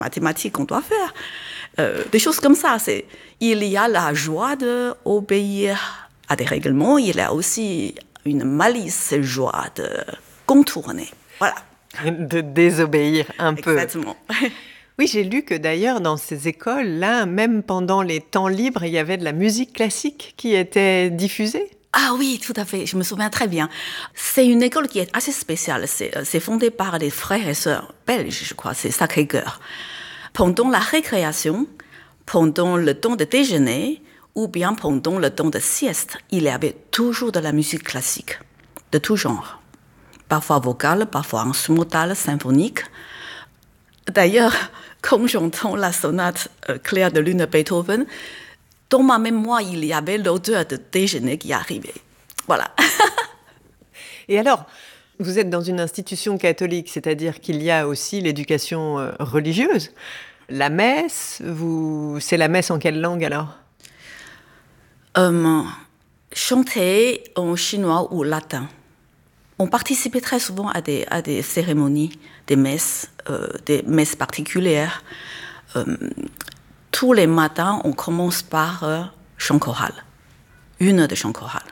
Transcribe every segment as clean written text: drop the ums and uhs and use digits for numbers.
mathématiques qu'on doit faire. Des choses comme ça. Il y a la joie d'obéir à des règlements, il y a aussi une malice joie de contourner. Voilà. De désobéir un peu. Exactement. Oui, j'ai lu que d'ailleurs, dans ces écoles-là, même pendant les temps libres, il y avait de la musique classique qui était diffusée. Ah oui, tout à fait, je me souviens très bien. C'est une école qui est assez spéciale. C'est fondé par des frères et sœurs belges, je crois, c'est Sacré-Cœur. Pendant la récréation, pendant le temps de déjeuner, ou bien pendant le temps de sieste, il y avait toujours de la musique classique, de tout genre. Parfois vocale, parfois instrumentale, symphonique. D'ailleurs, quand j'entends la sonate Clair de Lune de Beethoven, dans ma mémoire, il y avait l'odeur de déjeuner qui arrivait. Voilà. Et alors, vous êtes dans une institution catholique, c'est-à-dire qu'il y a aussi l'éducation religieuse. La messe, c'est la messe en quelle langue alors? Chanter en chinois ou latin. On participait très souvent à des cérémonies, des messes particulières. Tous les matins, on commence par chant choral, une heure de chant choral.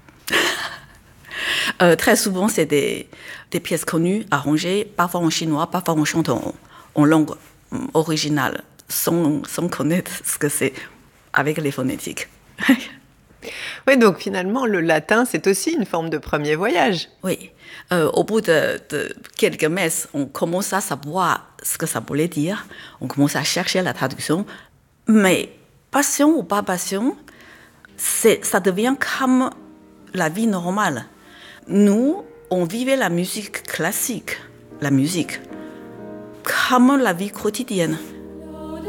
Très souvent, c'est des pièces connues, arrangées, parfois en chinois, parfois on chante en langue originale, sans connaître ce que c'est avec les phonétiques. Oui, donc finalement, le latin, c'est aussi une forme de premier voyage. Oui. Au bout de quelques messes, on commence à savoir ce que ça voulait dire. On commence à chercher la traduction. Mais passion ou pas passion, ça devient comme la vie normale. Nous, on vivait la musique classique, la musique, comme la vie quotidienne.